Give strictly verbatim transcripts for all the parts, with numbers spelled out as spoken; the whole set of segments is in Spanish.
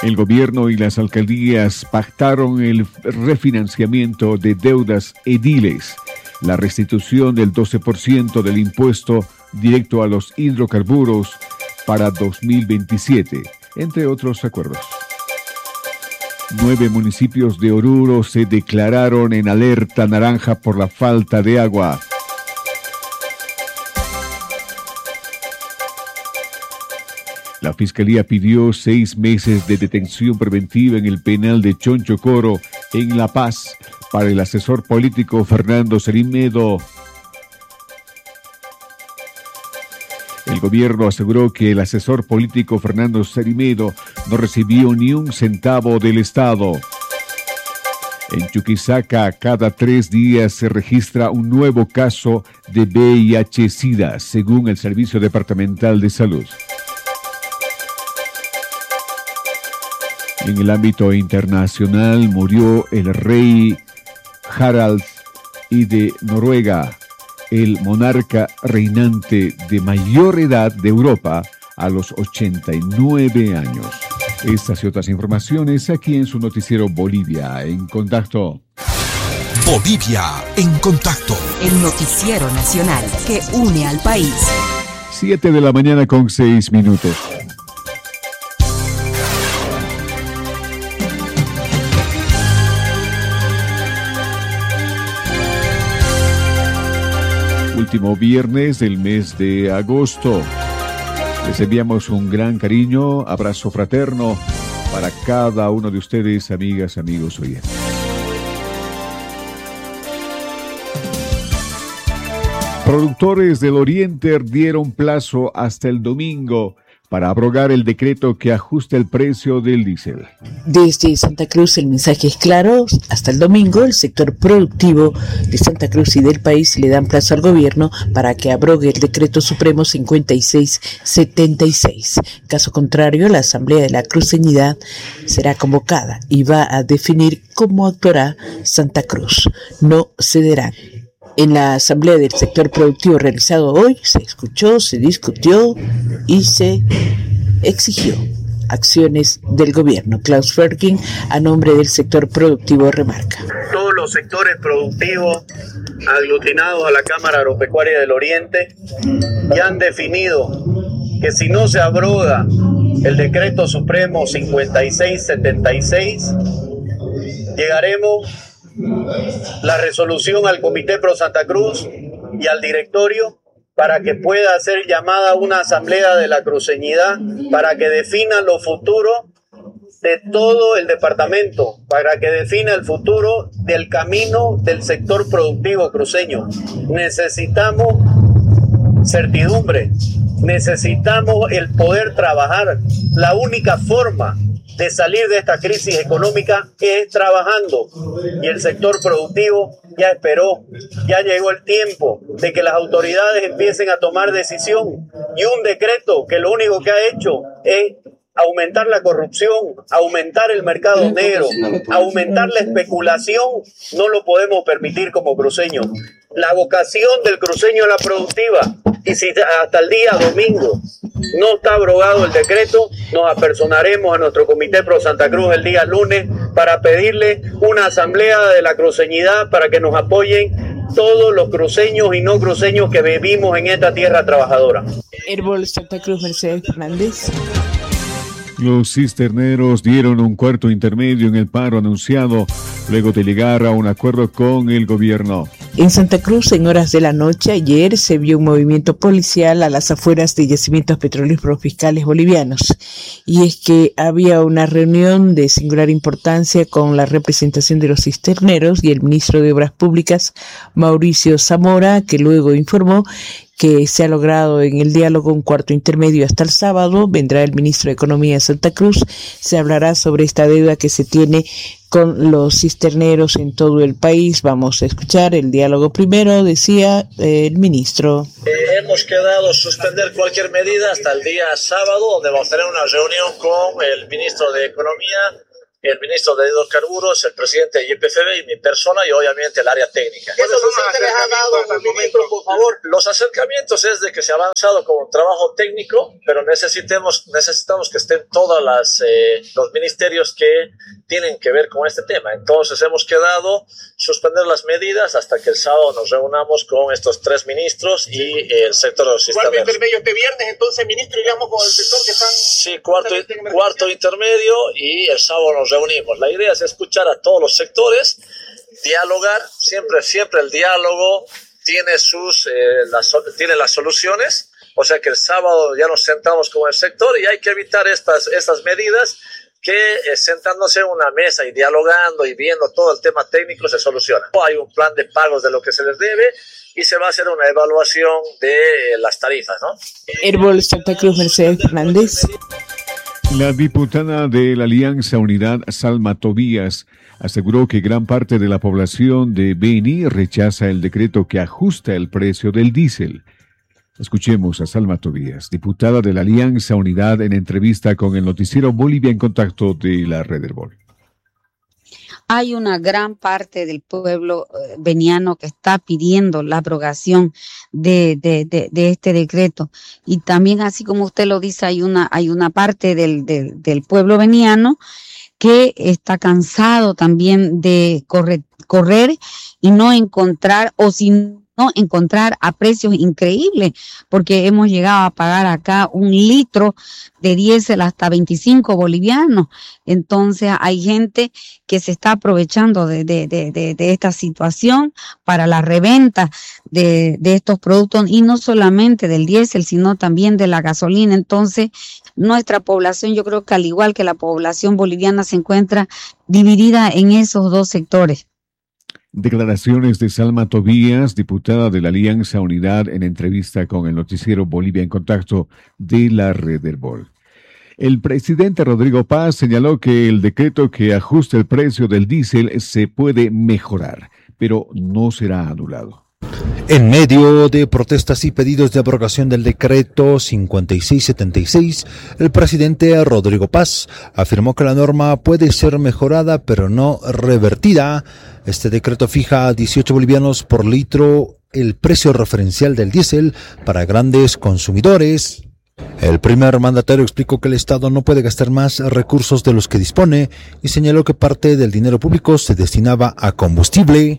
El gobierno y las alcaldías pactaron el refinanciamiento de deudas ediles, la restitución del doce por ciento del impuesto directo a los hidrocarburos para dos mil veintisiete, entre otros acuerdos. Nueve municipios de Oruro se declararon en alerta naranja por la falta de agua. La Fiscalía pidió seis meses de detención preventiva en el penal de Chonchocoro, en La Paz, para el asesor político Fernando Cerimedo. El gobierno aseguró que el asesor político Fernando Cerimedo no recibió ni un centavo del Estado. En Chuquisaca, cada tres días se registra un nuevo caso de V I H-Sida, según el Servicio Departamental de Salud. En el ámbito internacional murió el rey Harald I de Noruega, el monarca reinante de mayor edad de Europa, a los ochenta y nueve años. Estas y otras informaciones aquí en su noticiero Bolivia en Contacto. Bolivia en Contacto. El noticiero nacional que une al país. Siete de la mañana con seis minutos. Último viernes del mes de agosto. Les enviamos un gran cariño, abrazo fraterno para cada uno de ustedes, amigas, amigos oyentes. Productores del Oriente dieron plazo hasta el domingo para abrogar el decreto que ajusta el precio del diésel. Desde Santa Cruz el mensaje es claro. Hasta el domingo el sector productivo de Santa Cruz y del país le dan plazo al gobierno para que abrogue el decreto supremo cincuenta y seis setenta y seis. Caso contrario, la Asamblea de la Cruceñidad será convocada y va a definir cómo actuará Santa Cruz. No cederán. En la asamblea del sector productivo realizado hoy, se escuchó, se discutió y se exigió acciones del gobierno. Klaus Ferkin, a nombre del sector productivo, remarca. Todos los sectores productivos aglutinados a la Cámara Agropecuaria del Oriente ya han definido que si no se abroga el decreto supremo cincuenta y seis setenta y seis, llegaremos la resolución al Comité Pro Santa Cruz y al directorio para que pueda ser llamada una asamblea de la cruceñidad para que defina lo futuro de todo el departamento, para que defina el futuro del camino del sector productivo cruceño. Necesitamos certidumbre, necesitamos el poder trabajar. La única forma de salir de esta crisis económica es trabajando, y el sector productivo ya esperó, ya llegó el tiempo de que las autoridades empiecen a tomar decisión, y un decreto que lo único que ha hecho es aumentar la corrupción, aumentar el mercado negro, aumentar la especulación, no lo podemos permitir como cruceños. La vocación del cruceño es la productiva, y si hasta el día domingo no está abrogado el decreto, nos apersonaremos a nuestro Comité Pro Santa Cruz el día lunes para pedirle una asamblea de la cruceñidad para que nos apoyen todos los cruceños y no cruceños que vivimos en esta tierra trabajadora. Herbol Santa Cruz, Mercedes Fernández. Los cisterneros dieron un cuarto intermedio en el paro anunciado luego de llegar a un acuerdo con el gobierno. En Santa Cruz, en horas de la noche ayer, se vio un movimiento policial a las afueras de yacimientos petrolíferos fiscales bolivianos. Y es que había una reunión de singular importancia con la representación de los cisterneros y el ministro de Obras Públicas, Mauricio Zamora, que luego informó que se ha logrado en el diálogo un cuarto intermedio hasta el sábado. Vendrá el ministro de Economía de Santa Cruz, se hablará sobre esta deuda que se tiene con los cisterneros en todo el país. Vamos a escuchar el diálogo primero, decía eh, el ministro. Eh, hemos quedado suspender cualquier medida hasta el día sábado, donde vamos a tener una reunión con el ministro de Economía el ministro de Hidrocarburos, el presidente de Y P F B y mi persona y obviamente el área técnica. ¿Qué solución les ha dado, ministro, por favor? Los acercamientos es de que se ha avanzado con un trabajo técnico, pero necesitemos, necesitamos que estén todos eh, los ministerios que tienen que ver con este tema. Entonces hemos quedado suspender las medidas hasta que el sábado nos reunamos con estos tres ministros y el sector de los sistemas. ¿Cuál intermedio este viernes, entonces, ministro, iríamos con el sector que están... Sí, cuarto, cuarto intermedio y el sábado nos reunimos. La idea es escuchar a todos los sectores, dialogar, siempre, siempre el diálogo tiene, sus, eh, las, tiene las soluciones, o sea que el sábado ya nos sentamos con el sector y hay que evitar estas, estas medidas que eh, sentándose en una mesa y dialogando y viendo todo el tema técnico se soluciona. Hay un plan de pagos de lo que se les debe y se va a hacer una evaluación de eh, las tarifas, ¿no? Herbol Santa Cruz, Mercedes Fernández. La diputada de la Alianza Unidad, Salma Tobías, aseguró que gran parte de la población de Beni rechaza el decreto que ajusta el precio del diésel. Escuchemos a Salma Tobías, diputada de la Alianza Unidad, en entrevista con el noticiero Bolivia en Contacto de la Red Herbol. Hay una gran parte del pueblo beniano que está pidiendo la abrogación de, de, de, de este decreto. Y también, así como usted lo dice, hay una, hay una parte del, del, del pueblo beniano que está cansado también de correr, correr y no encontrar, o sin no encontrar a precios increíbles, porque hemos llegado a pagar acá un litro de diésel hasta veinticinco bolivianos. Entonces hay gente que se está aprovechando de, de, de, de, de esta situación para la reventa de, de estos productos, y no solamente del diésel, sino también de la gasolina. Entonces nuestra población, yo creo que al igual que la población boliviana, se encuentra dividida en esos dos sectores. Declaraciones de Salma Tobías, diputada de la Alianza Unidad, en entrevista con el noticiero Bolivia en Contacto de la Red Herbol. El presidente Rodrigo Paz señaló que el decreto que ajusta el precio del diésel se puede mejorar, pero no será anulado. En medio de protestas y pedidos de abrogación del decreto cincuenta y seis setenta y seis, el presidente Rodrigo Paz afirmó que la norma puede ser mejorada pero no revertida. Este decreto fija a dieciocho bolivianos por litro el precio referencial del diésel para grandes consumidores. El primer mandatario explicó que el Estado no puede gastar más recursos de los que dispone y señaló que parte del dinero público se destinaba a combustible.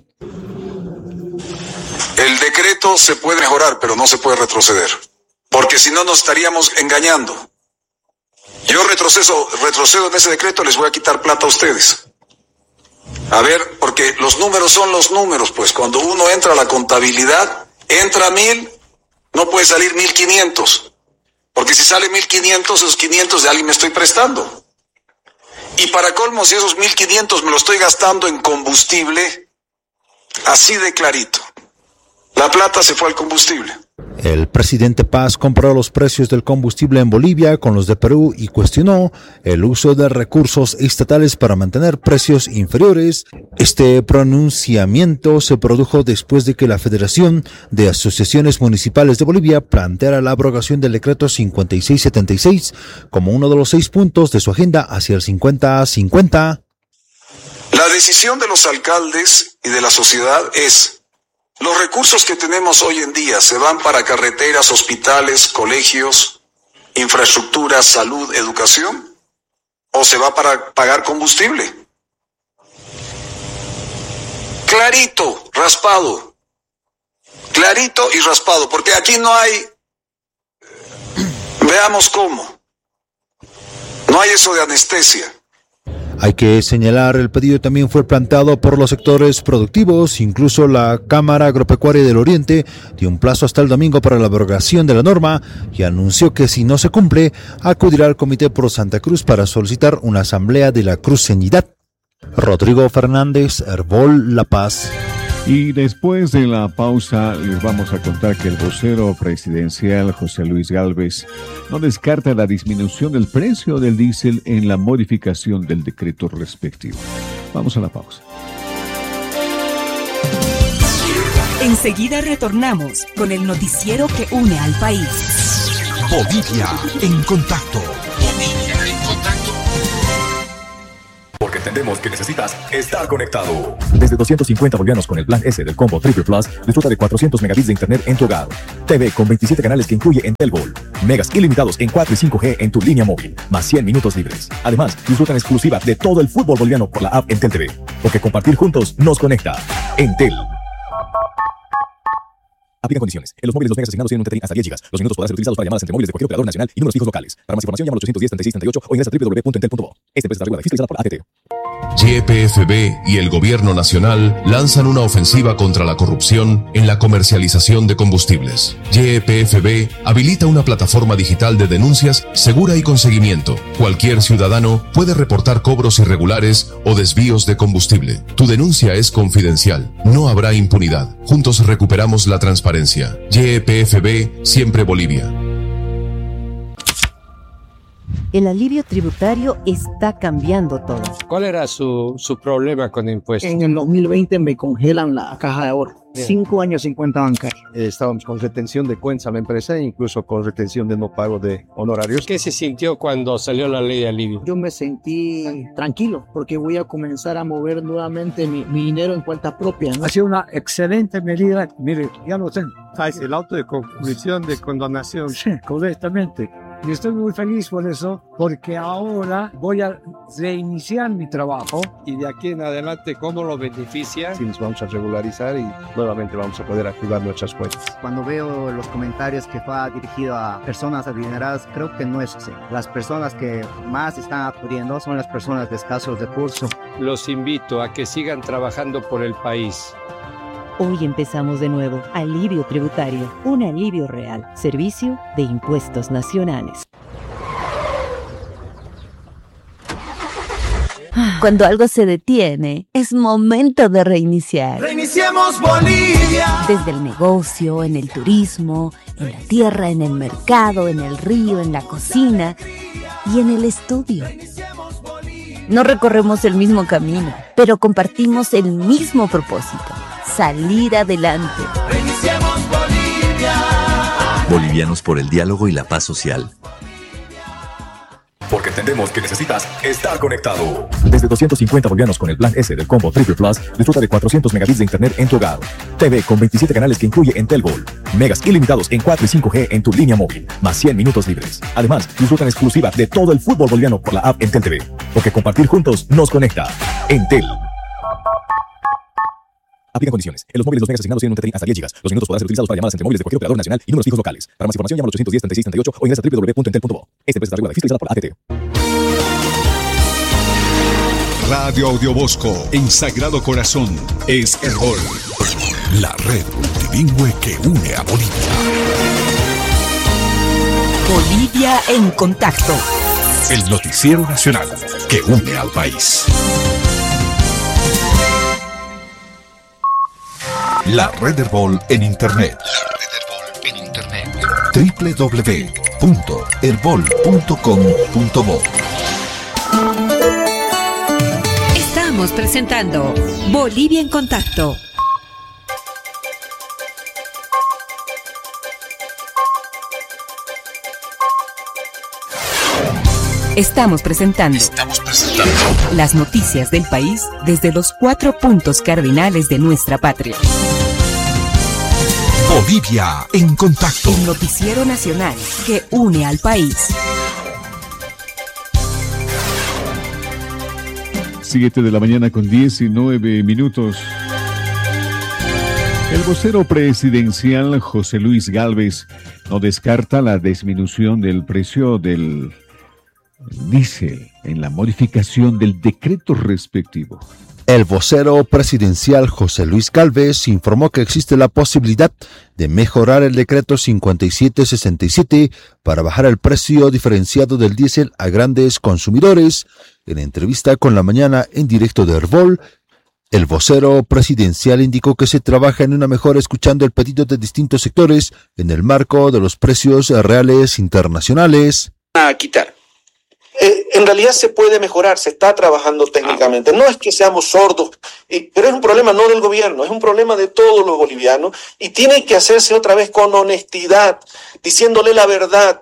El decreto se puede mejorar, pero no se puede retroceder, porque si no nos estaríamos engañando. Yo retroceso, retrocedo en ese decreto, les voy a quitar plata a ustedes. A ver, porque los números son los números, pues cuando uno entra a la contabilidad, entra mil, no puede salir mil quinientos, porque si sale mil quinientos, esos quinientos de alguien me estoy prestando. Y para colmo, si esos mil quinientos me lo estoy gastando en combustible, así de clarito. La plata se fue al combustible. El presidente Paz comparó los precios del combustible en Bolivia con los de Perú y cuestionó el uso de recursos estatales para mantener precios inferiores. Este pronunciamiento se produjo después de que la Federación de Asociaciones Municipales de Bolivia planteara la abrogación del decreto cincuenta y seis setenta y seis como uno de los seis puntos de su agenda hacia el cincuenta cincuenta. La decisión de los alcaldes y de la sociedad es: los recursos que tenemos hoy en día se van para carreteras, hospitales, colegios, infraestructura, salud, educación, o se va para pagar combustible. Clarito, raspado. Clarito y raspado, porque aquí no hay, veamos cómo, no hay eso de anestesia. Hay que señalar, el pedido también fue planteado por los sectores productivos. Incluso la Cámara Agropecuaria del Oriente dio un plazo hasta el domingo para la abrogación de la norma y anunció que si no se cumple, acudirá al Comité Pro Santa Cruz para solicitar una asamblea de la cruceñidad. Rodrigo Fernández, Herbol, La Paz. Y después de la pausa les vamos a contar que el vocero presidencial José Luis Gálvez no descarta la disminución del precio del diésel en la modificación del decreto respectivo. Vamos a la pausa. Enseguida retornamos con el noticiero que une al país. Bolivia en Contacto. Bolivia en Contacto. Porque entendemos que necesitas estar conectado. Desde doscientos cincuenta bolivianos con el plan S del combo Triple Plus, disfruta de cuatrocientos megabits de internet en tu hogar. T V con veintisiete canales que incluye Entel Gold. Megas ilimitados en cuatro y cinco G en tu línea móvil, más cien minutos libres. Además, disfruta en exclusiva de todo el fútbol boliviano por la app Entel T V. Porque compartir juntos nos conecta. Entel. Aplican condiciones. En los móviles los megas asignados tienen un T T I hasta diez gigas. Los minutos podrán ser utilizados para llamadas entre móviles de cualquier operador nacional y números fijos locales. Para más información llama al ochocientos diez, treinta y seis, treinta y ocho o ingresa a doble u doble u doble u punto entel punto bo. Esta empresa está regulada y fiscalizada por A T T. Y P F B y el Gobierno Nacional lanzan una ofensiva contra la corrupción en la comercialización de combustibles. Y P F B habilita una plataforma digital de denuncias segura y con seguimiento. Cualquier ciudadano puede reportar cobros irregulares o desvíos de combustible. Tu denuncia es confidencial. No habrá impunidad. Juntos recuperamos la transparencia. Y P F B, siempre Bolivia. El alivio tributario está cambiando todo. ¿Cuál era su, su problema con impuestos? En el dos mil veinte me congelan la caja de ahorro. Bien. Cinco años sin cuenta bancaria. Eh, estábamos con retención de cuentas a la empresa e incluso con retención de no pago de honorarios. ¿Qué se sintió cuando salió la ley de alivio? Yo me sentí tranquilo porque voy a comenzar a mover nuevamente mi, mi dinero en cuenta propia, ¿no? Ha sido una excelente medida. Mire, ya lo tengo. El auto de conclusión de condonación. Sí, correctamente. Y estoy muy feliz por eso, porque ahora voy a reiniciar mi trabajo. Y de aquí en adelante, ¿cómo lo beneficia? Sí, nos vamos a regularizar y nuevamente vamos a poder activar nuestras cuentas. Cuando veo los comentarios que fue dirigido a personas adineradas, creo que no es así. Las personas que más están acudiendo son las personas de escasos recursos. Los invito a que sigan trabajando por el país. Hoy empezamos de nuevo. Alivio tributario. Un alivio real. Servicio de Impuestos Nacionales. Cuando algo se detiene, es momento de reiniciar. ¡Reiniciemos Bolivia! Desde el negocio, en el turismo, en la tierra, en el mercado, en el río, en la cocina y en el estudio. No recorremos el mismo camino, pero compartimos el mismo propósito. Salir adelante. ¡Reiniciemos Bolivia! Bolivianos por el diálogo y la paz social. Porque entendemos que necesitas estar conectado. Desde doscientos cincuenta bolivianos con el plan S del combo Triple Plus, disfruta de cuatrocientos megabits de internet en tu hogar. T V con veintisiete canales que incluye Entel Gold. Megas ilimitados en cuatro y cinco G en tu línea móvil, más cien minutos libres. Además, disfruta en exclusiva de todo el fútbol boliviano por la app Entel T V. Porque compartir juntos nos conecta. Entel. Aplican condiciones. En los móviles los megas asignados tienen un T T I hasta diez gigas. Los minutos podrán ser utilizados para llamadas entre móviles de cualquier operador nacional y números fijos locales. Para más información llama al ochocientos diez, treinta y seis, treinta y ocho o ingresa a doble u doble u doble u punto entel punto bo. Esta empresa está regulada y fiscalizada por A T T. Radio Audiobosco en Sagrado Corazón es Herbol, la red multilingüe que une a Bolivia. Bolivia en contacto. El noticiero nacional que une al país. La red Herbol en Internet. La red Herbol en Internet. doble u doble u doble u punto herbol punto com punto bo. Estamos presentando Bolivia en contacto. Estamos presentando, Estamos presentando las noticias del país desde los cuatro puntos cardinales de nuestra patria. Bolivia en contacto. El noticiero nacional que une al país. siete de la mañana con diecinueve minutos. El vocero presidencial José Luis Gálvez no descarta la disminución del precio del diésel en la modificación del decreto respectivo. El vocero presidencial José Luis Gálvez informó que existe la posibilidad de mejorar el decreto cincuenta y siete sesenta y siete para bajar el precio diferenciado del diésel a grandes consumidores. En entrevista con La Mañana en directo de Herbol, el vocero presidencial indicó que se trabaja en una mejora escuchando el pedido de distintos sectores en el marco de los precios reales internacionales. A quitar. Eh, en realidad se puede mejorar, se está trabajando técnicamente. No es que seamos sordos, eh, pero es un problema no del gobierno, es un problema de todos los bolivianos y tiene que hacerse otra vez con honestidad, diciéndole la verdad.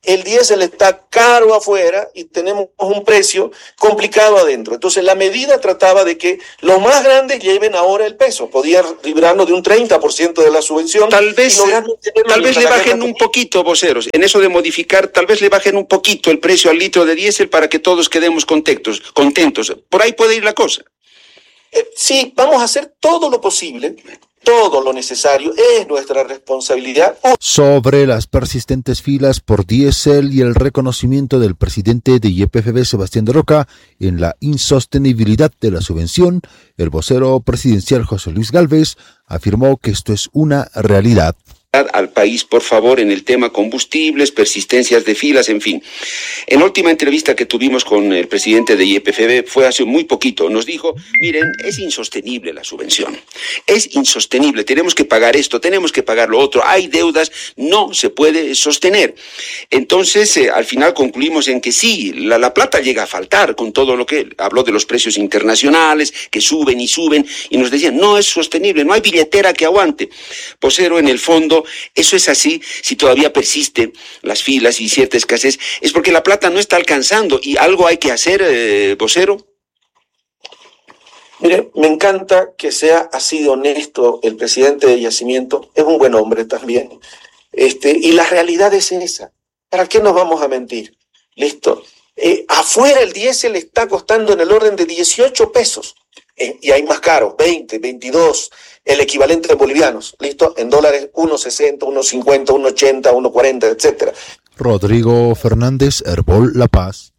el diésel está caro afuera y tenemos un precio complicado adentro. Entonces la medida trataba de que los más grandes lleven ahora el peso, podían librarnos de un treinta por ciento de la subvención. Tal vez, tal vez le bajen un poquito, voceros, en eso de modificar, tal vez le bajen un poquito el precio al litro de diésel para que todos quedemos contentos, contentos. Por ahí puede ir la cosa. Eh, sí, vamos a hacer todo lo posible. Todo lo necesario es nuestra responsabilidad. Sobre las persistentes filas por diésel y el reconocimiento del presidente de Y P F B, Sebastián de Roca, en la insostenibilidad de la subvención, el vocero presidencial José Luis Gálvez afirmó que esto es una realidad. Al país, por favor, en el tema combustibles, persistencias de filas, en fin. En la última entrevista que tuvimos con el presidente de Y P F B, fue hace muy poquito, nos dijo, miren, es insostenible la subvención, es insostenible, tenemos que pagar esto, tenemos que pagar lo otro, hay deudas, no se puede sostener. Entonces, eh, al final concluimos en que sí, la, la plata llega a faltar con todo lo que habló de los precios internacionales, que suben y suben, y nos decían, no es sostenible, no hay billetera que aguante. Vocero, en el fondo, eso es así. Si todavía persisten las filas y cierta escasez, es porque la plata no está alcanzando y algo hay que hacer, eh, vocero. Mire, me encanta que sea así de honesto el presidente de Yacimiento, es un buen hombre también, este, y la realidad es esa. ¿Para qué nos vamos a mentir? Listo. Eh, afuera el diésel está costando en el orden de dieciocho pesos. Eh, y hay más caros, veinte, veintidós, el equivalente en bolivianos, ¿listo? En dólares, uno sesenta, uno cincuenta, uno ochenta, uno cuarenta, etcétera. Rodrigo Fernández, Herbol La Paz.